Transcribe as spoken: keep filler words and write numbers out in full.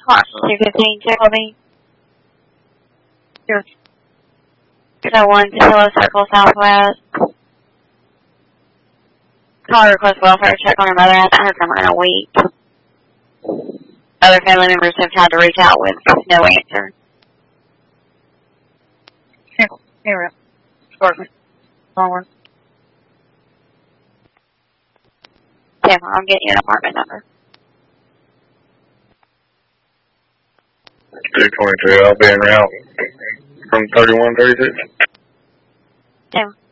two fifteen, check on me. So one, Hello Circle Southwest. Call request welfare check on her mother. I haven't heard from her in a week. Other family members have tried to reach out with no answer. Here, here we go. Forward. Yeah, I'll get you an apartment number. two twenty-two, I'll be en route from thirty-one thirty-six. Yeah.